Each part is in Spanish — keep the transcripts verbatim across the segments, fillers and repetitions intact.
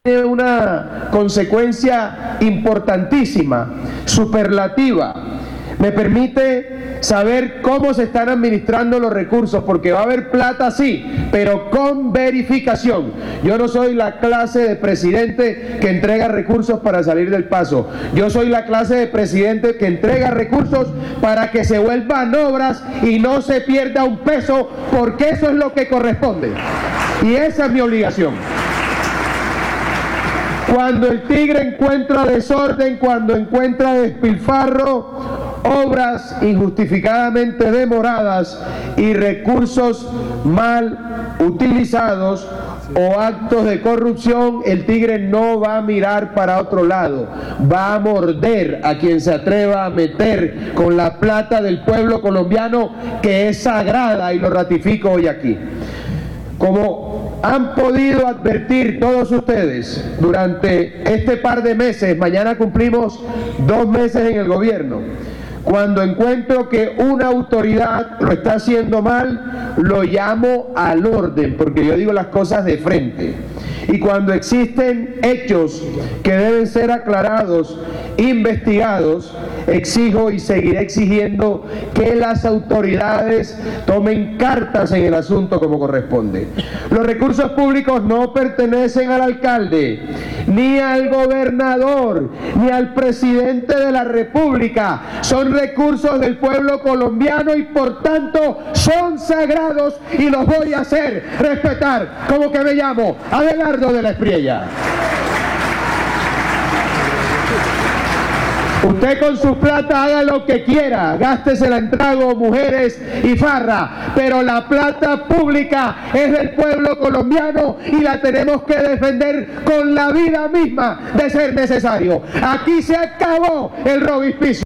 tiene una consecuencia importantísima, superlativa. Me permite saber cómo se están administrando los recursos, porque va a haber plata sí, pero con verificación. Yo no soy la clase de presidente que entrega recursos para salir del paso. Yo soy la clase de presidente que entrega recursos para que se vuelvan obras y no se pierda un peso, porque eso es lo que corresponde. Y esa es mi obligación. Cuando el tigre encuentra desorden, cuando encuentra despilfarro, obras injustificadamente demoradas y recursos mal utilizados o actos de corrupción, el tigre no va a mirar para otro lado, va a morder a quien se atreva a meter con la plata del pueblo colombiano, que es sagrada, y lo ratifico hoy aquí. Como han podido advertir todos ustedes durante este par de meses, mañana cumplimos dos meses en el gobierno, cuando encuentro que una autoridad lo está haciendo mal, lo llamo al orden, porque yo digo las cosas de frente. Y cuando existen hechos que deben ser aclarados, investigados, exijo y seguiré exigiendo que las autoridades tomen cartas en el asunto como corresponde. Los recursos públicos no pertenecen al alcalde, ni al gobernador, ni al presidente de la República. Son recursos del pueblo colombiano y por tanto son sagrados, y los voy a hacer respetar. Como que me llamo Abelardo de la Espriella. Usted con su plata haga lo que quiera, gástesela en trago, mujeres y farra, pero la plata pública es del pueblo colombiano y la tenemos que defender con la vida misma de ser necesario. Aquí se acabó el robispicio.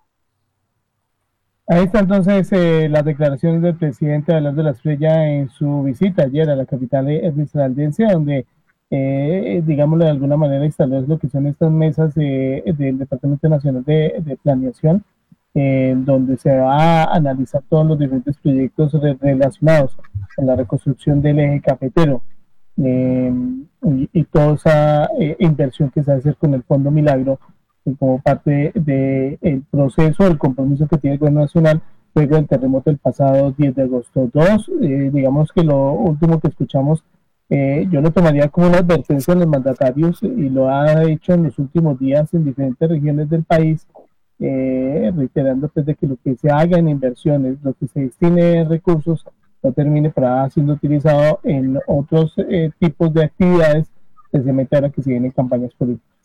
Ahí está entonces eh, las declaraciones del presidente Abelardo de la Espriella en su visita ayer a la capital risaraldense, donde Eh, digámoslo de alguna manera, instalar lo que son estas mesas eh, del Departamento Nacional de, de Planeación, eh, donde se va a analizar todos los diferentes proyectos re relacionados con la reconstrucción del eje cafetero eh, y, y toda esa eh, inversión que se va a hacer con el Fondo Milagro, eh, como parte del de, de proceso, el compromiso que tiene el Gobierno Nacional luego del terremoto del pasado diez de agosto. Dos, eh, digamos que lo último que escuchamos, Eh, yo lo tomaría como una advertencia a los mandatarios, y lo ha hecho en los últimos días en diferentes regiones del país, eh, reiterando pues de que lo que se haga en inversiones, lo que se destine en recursos, no termine para siendo utilizado en otros eh, tipos de actividades, especialmente ahora que se vienen campañas políticas.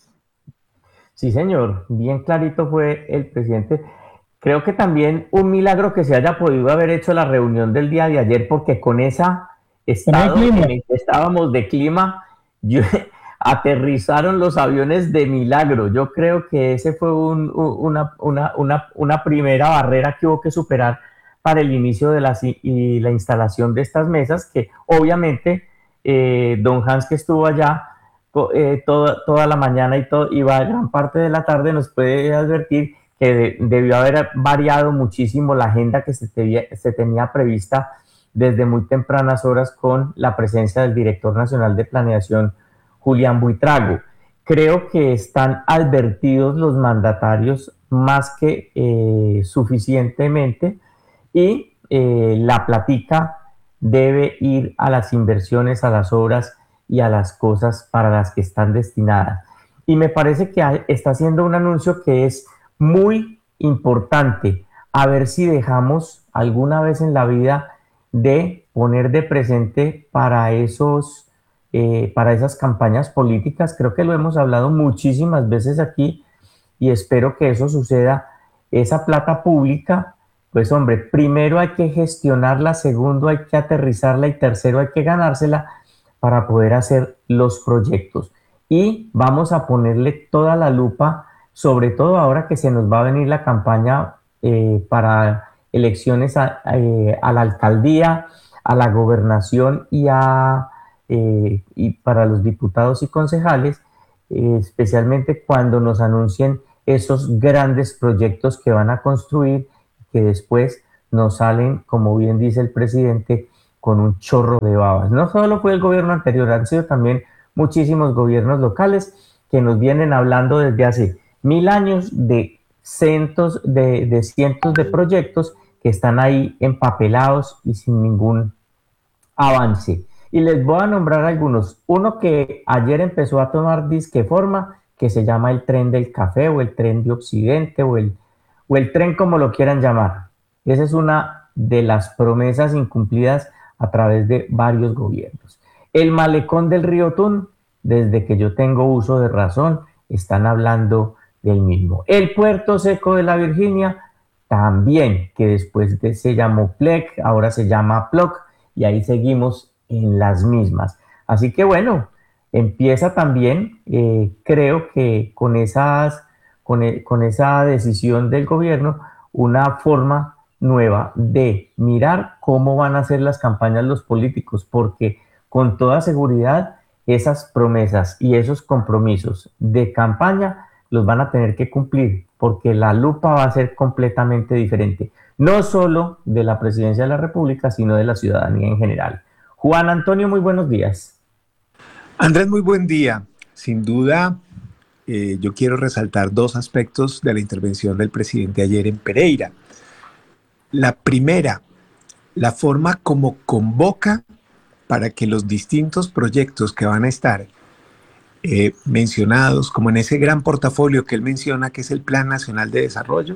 Sí, señor, bien clarito fue el presidente. Creo que también un milagro que se haya podido haber hecho la reunión del día de ayer, porque con esa estado en el que estábamos de clima, yo, aterrizaron los aviones de milagro. Yo creo que ese fue un, una, una, una, una primera barrera que hubo que superar para el inicio de la, y la instalación de estas mesas, que obviamente eh, don Hans, que estuvo allá eh, toda, toda la mañana y, todo, y va gran parte de la tarde, nos puede advertir que de, debió haber variado muchísimo la agenda que se, te, se tenía prevista desde muy tempranas horas, con la presencia del director nacional de planeación, Julián Buitrago. Creo que están advertidos los mandatarios más que eh, suficientemente, y eh, la platica debe ir a las inversiones, a las obras y a las cosas para las que están destinadas. Y me parece que está haciendo un anuncio que es muy importante, a ver si dejamos alguna vez en la vida de poner de presente para esos eh, para esas campañas políticas. Creo que lo hemos hablado muchísimas veces aquí, y espero que eso suceda. Esa plata pública, pues hombre, primero hay que gestionarla, segundo hay que aterrizarla, y tercero hay que ganársela para poder hacer los proyectos. Y vamos a ponerle toda la lupa, sobre todo ahora que se nos va a venir la campaña eh, para elecciones a, eh, a la alcaldía, a la gobernación y, a, eh, y para los diputados y concejales, eh, especialmente cuando nos anuncien esos grandes proyectos que van a construir, que después nos salen, como bien dice el presidente, con un chorro de babas. No solo fue el gobierno anterior, han sido también muchísimos gobiernos locales que nos vienen hablando desde hace mil años de cientos de, de cientos de proyectos que están ahí empapelados y sin ningún avance. Y les voy a nombrar algunos. Uno que ayer empezó a tomar disque forma, que se llama el tren del café o el tren de Occidente o el, o el tren como lo quieran llamar. Esa es una de las promesas incumplidas a través de varios gobiernos. El malecón del río Tun, desde que yo tengo uso de razón, están hablando del mismo. El puerto seco de la Virginia, también, que después de, se llamó P L E C, ahora se llama P L O C, y ahí seguimos en las mismas. Así que bueno, empieza también, eh, creo que con, esas, con, el, con esa decisión del gobierno, una forma nueva de mirar cómo van a ser las campañas los políticos, porque con toda seguridad esas promesas y esos compromisos de campaña los van a tener que cumplir, porque la lupa va a ser completamente diferente, no solo de la presidencia de la República, sino de la ciudadanía en general. Juan Antonio, muy buenos días. Andrés, muy buen día. Sin duda, eh, yo quiero resaltar dos aspectos de la intervención del presidente ayer en Pereira. La primera, la forma como convoca para que los distintos proyectos que van a estar eh, mencionados, como en ese gran portafolio que él menciona, que es el Plan Nacional de Desarrollo,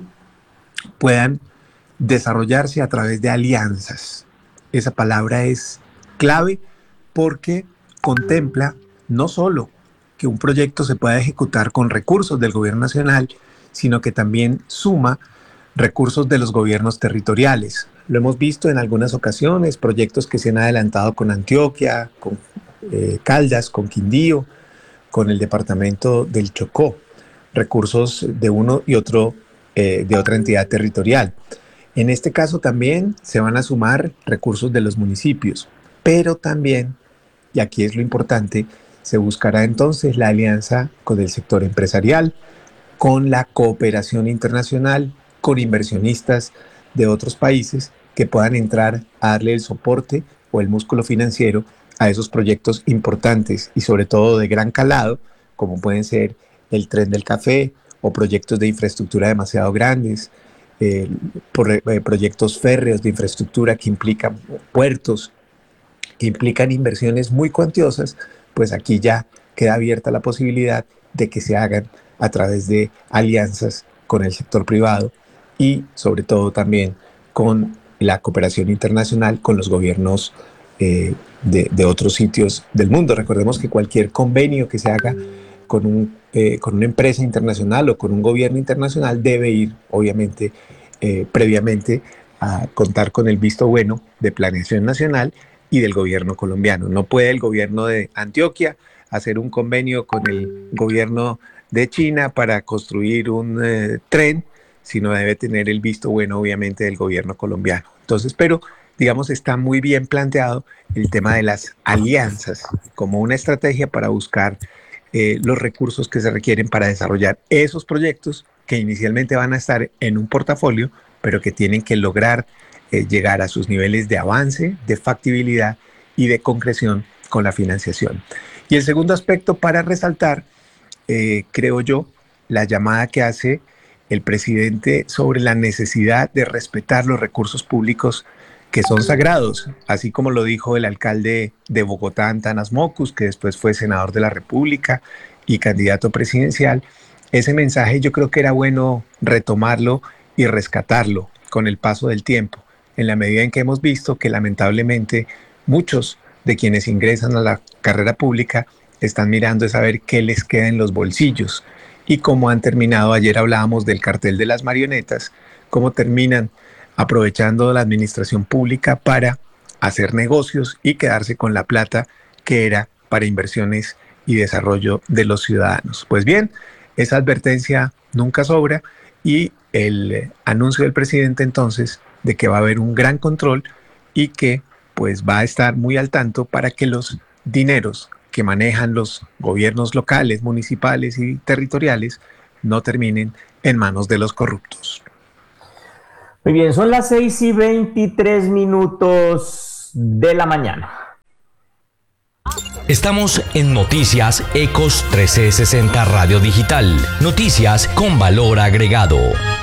puedan desarrollarse a través de alianzas. Esa palabra es clave porque contempla no solo que un proyecto se pueda ejecutar con recursos del gobierno nacional, sino que también suma recursos de los gobiernos territoriales. Lo hemos visto en algunas ocasiones, proyectos que se han adelantado con Antioquia, con eh, Caldas, con Quindío, con el departamento del Chocó, recursos de uno y otro, eh, de otra entidad territorial. En este caso también se van a sumar recursos de los municipios, pero también, y aquí es lo importante, se buscará entonces la alianza con el sector empresarial, con la cooperación internacional, con inversionistas de otros países que puedan entrar a darle el soporte o el músculo financiero a esos proyectos importantes y sobre todo de gran calado, como pueden ser el tren del café o proyectos de infraestructura demasiado grandes, eh, por, eh, proyectos férreos de infraestructura que implican puertos, que implican inversiones muy cuantiosas, pues aquí ya queda abierta la posibilidad de que se hagan a través de alianzas con el sector privado y sobre todo también con la cooperación internacional con los gobiernos eh, de, de otros sitios del mundo. Recordemos que cualquier convenio que se haga con, un, eh, con una empresa internacional o con un gobierno internacional debe ir, obviamente, eh, previamente a contar con el visto bueno de Planeación Nacional y del gobierno colombiano. No puede el gobierno de Antioquia hacer un convenio con el gobierno de China para construir un eh, tren, sino debe tener el visto bueno, obviamente, del gobierno colombiano. Entonces, pero, digamos, está muy bien planteado el tema de las alianzas como una estrategia para buscar eh, los recursos que se requieren para desarrollar esos proyectos que inicialmente van a estar en un portafolio, pero que tienen que lograr eh, llegar a sus niveles de avance, de factibilidad y de concreción con la financiación. Y el segundo aspecto para resaltar, eh, creo yo, la llamada que hace el presidente sobre la necesidad de respetar los recursos públicos que son sagrados, así como lo dijo el alcalde de Bogotá, Antanas Mockus, que después fue senador de la República y candidato presidencial. Ese mensaje yo creo que era bueno retomarlo y rescatarlo con el paso del tiempo, en la medida en que hemos visto que lamentablemente muchos de quienes ingresan a la carrera pública están mirando a saber qué les queda en los bolsillos y cómo han terminado. Ayer hablábamos del cartel de las marionetas, cómo terminan aprovechando la administración pública para hacer negocios y quedarse con la plata que era para inversiones y desarrollo de los ciudadanos. Pues bien, esa advertencia nunca sobra y el anuncio del presidente entonces de que va a haber un gran control y que pues va a estar muy al tanto para que los dineros que manejan los gobiernos locales, municipales y territoriales no terminen en manos de los corruptos. Muy bien, son las seis y veintitrés minutos de la mañana. Estamos en Noticias Ecos trescientos sesenta Radio Digital. Noticias con valor agregado.